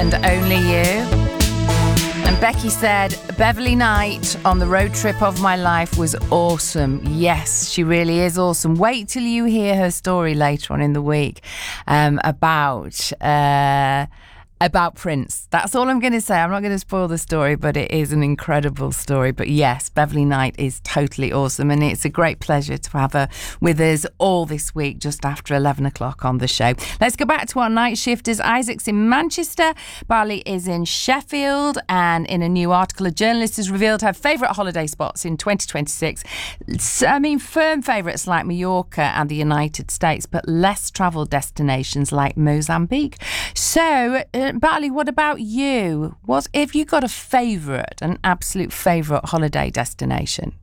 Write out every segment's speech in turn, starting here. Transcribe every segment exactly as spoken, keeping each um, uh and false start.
and Only You. And Becky said, Beverly Knight on the road trip of my life was awesome. Yes, she really is awesome. Wait till you hear her story later on in the week um, about... Uh, about Prince. That's all I'm going to say. I'm not going to spoil the story, but it is an incredible story. But yes, Beverly Knight is totally awesome, and it's a great pleasure to have her with us all this week just after eleven o'clock on the show. Let's go back to our night shifters. Isaac's in Manchester, Barley is in Sheffield, and in a new article, a journalist has revealed her favourite holiday spots in twenty twenty-six. I mean, firm favourites like Mallorca and the United States, but less travelled destinations like Mozambique. So, uh, Barley, what about you? What if you got a favourite, an absolute favourite holiday destination?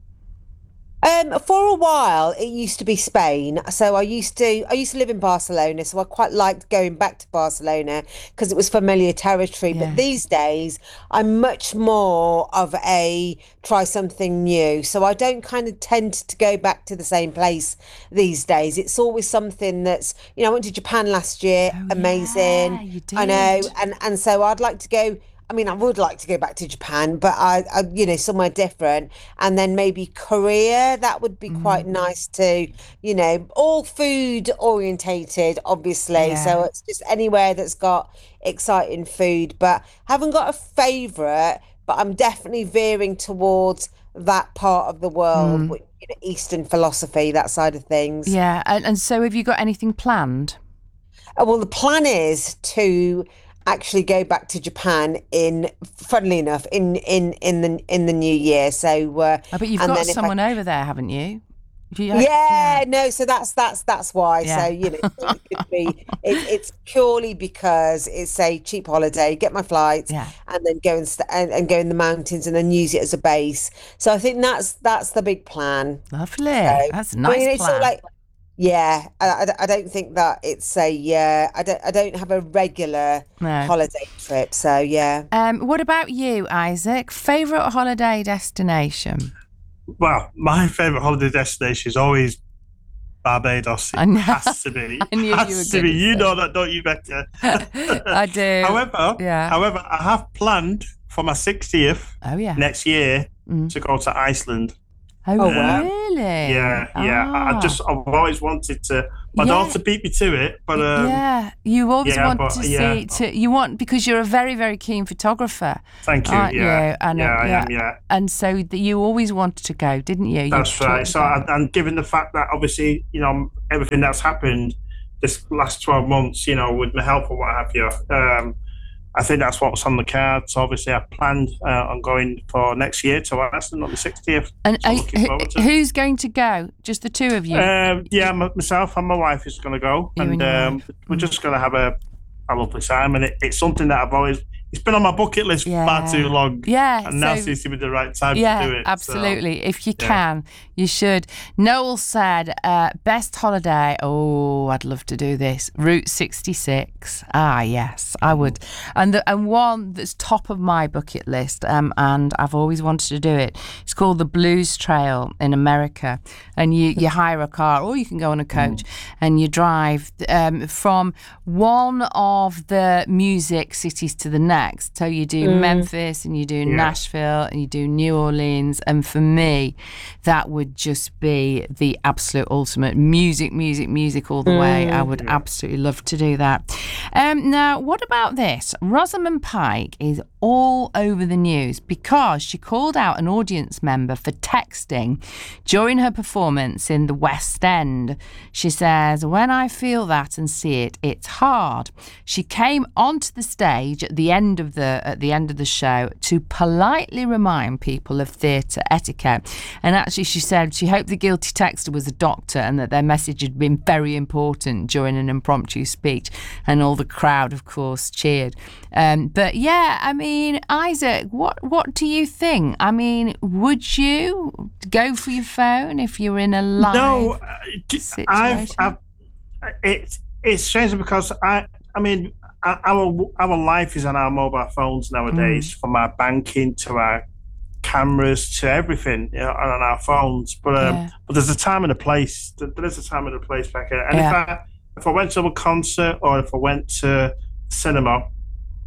Um, for a while, it used to be Spain. So I used to, I used to live in Barcelona. So I quite liked going back to Barcelona because it was familiar territory. Yeah. But these days, I'm much more of a try something new. So I don't kind of tend to go back to the same place these days. It's always something that's, you know, I went to Japan last year. Oh, amazing. yeah, you did. I know. And, and so I'd like to go. I mean, I would like to go back to Japan, but I, I, you know, somewhere different. And then maybe Korea, that would be Mm. quite nice to, you know, all food orientated, obviously. Yeah. So it's just anywhere that's got exciting food, but haven't got a favourite, but I'm definitely veering towards that part of the world, with, you know, Eastern philosophy, that side of things. Yeah, and, and so have you got anything planned? Uh, Well, the plan is to actually go back to Japan in, funnily enough, in in in the in the new year. So, uh, I bet you've and got then if I- someone over there, haven't you? If you yeah, no. So that's that's that's why. Yeah. So you know, it could be. It, it's purely because it's a cheap holiday. Get my flights, Yeah. and then go and, st- and and go in the mountains, and then use it as a base. So I think that's that's the big plan. Lovely. So, That's a I nice mean, it's plan. sort of like, yeah. I, I, I don't think that it's a. Uh, I don't I don't have a regular No. holiday trip. So yeah. Um, what about you, Isaac? Favourite holiday destination? Well, my favourite holiday destination is always Barbados. It I know. has to be. I knew you has were to gonna be. You say. know that, don't you, Becca? I do. However, Yeah. however, I have planned for my sixtieth Oh, yeah. next year Mm. to go to Iceland. Oh, Oh, wow. really? Yeah, yeah. I I Ah. just, I've always wanted to. My Yeah. daughter beat me to it, but um, yeah, you always yeah, want but, to yeah. see to you want because you're a very very keen photographer, thank you. aren't yeah, you? And, uh, yeah, I yeah. am. Yeah, and so that you always wanted to go, didn't you? You that's right. talked So, about and, and given the fact that obviously, you know, everything that's happened this last twelve months, you know, with my health and what have you, um, I think that's what's on the cards. Obviously, I've planned uh, on going for next year to Iceland on the sixtieth. And So uh, looking forward to who- it. who's going to go? Just the two of you? Um, yeah, m- myself and my wife is going to go, You and and your um, wife. we're Mm. just going to have a, a lovely time. And it, it's something that I've always, it's been on my bucket list for far Yeah. too long. Yeah, And now so- seems to be the right time yeah, to do it. so- absolutely. If you yeah. can, you should. Noel said, uh, best holiday. Oh, I'd love to do this. Route sixty-six. Ah, yes, I would. And the, and one that's top of my bucket list, um, and I've always wanted to do it. It's called the Blues Trail in America, and you you hire a car or you can go on a coach, and you drive um, from one of the music cities to the next. So you do Memphis and you do Nashville and you do New Orleans, and for me, that would just be the absolute ultimate music, music, music all the way. I would absolutely love to do that. Um, now, what about this? Rosamund Pike is all over the news because she called out an audience member for texting during her performance in the West End. She says, "When I feel that and see it, it's hard." She came onto the stage at the end of the at the end of the show to politely remind people of theatre etiquette. And actually, she said she hoped the guilty texter was a doctor and that their message had been very important during an impromptu speech. And all the crowd, of course, cheered. Um, but yeah, I mean, Isaac, what what do you think? I mean, would you go for your phone if you were in a live No, uh, d- I've, situation? I've, it's it's strange because I, I mean, our our life is on our mobile phones nowadays, from our banking to our cameras to everything, you know, on our phones. But um, Yeah. but there's a time and a place. There is a time and a place back here. And Yeah. if I if I went to a concert or if I went to cinema,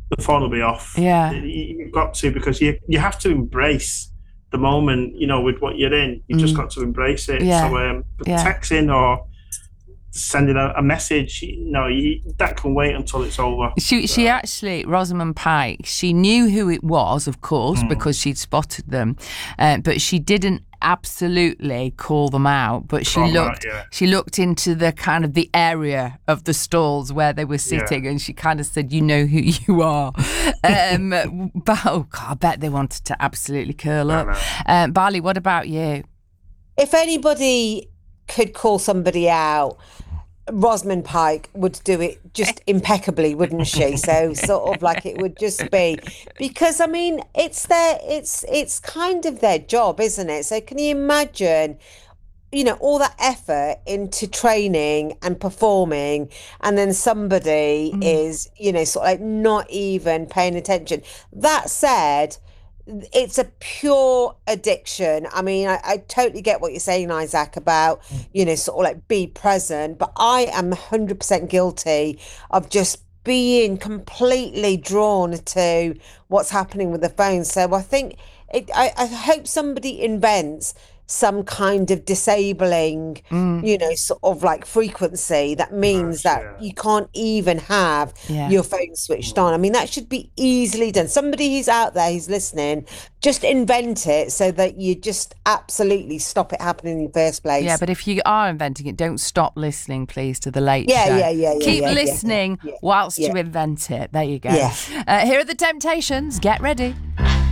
the phone will be off. Yeah. You've got to, because you you have to embrace the moment, you know, with what you're in. You've mm. just got to embrace it. Yeah. So um, yeah. texting or sending a, a message, you know, you, that can wait until it's over. She so. she actually, Rosamund Pike, she knew who it was, of course, mm. because she'd spotted them, uh, but she didn't absolutely call them out. But she Call looked, out, yeah. she looked into the kind of the area of the stalls where they were sitting, yeah. and she kind of said, "You know who you are." um, but oh God, I bet they wanted to absolutely curl up. Um, Barley, what about you? If anybody could call somebody out, Rosamund Pike would do it just impeccably, wouldn't she? So sort of like it would just be, because I mean it's their it's it's kind of their job, isn't it? So can you imagine, you know, all that effort into training and performing, and then somebody mm. is, you know, sort of like not even paying attention. That said, it's a pure addiction. I mean, I, I totally get what you're saying, Isaac, about, you know, sort of like be present. But I am one hundred percent guilty of just being completely drawn to what's happening with the phone. So I think, it, I, I hope somebody invents some kind of disabling, mm. you know, sort of like frequency that means that yeah. you can't even have yeah. your phone switched on. I mean, that should be easily done. Somebody who's out there who's listening, just invent it so that you just absolutely stop it happening in the first place. Yeah, but if you are inventing it, don't stop listening, please, to the Late yeah, Show. Yeah, yeah, yeah. Keep yeah, listening yeah, yeah, whilst yeah. you invent it. There you go. Yeah. Uh, here are the Temptations. Get ready.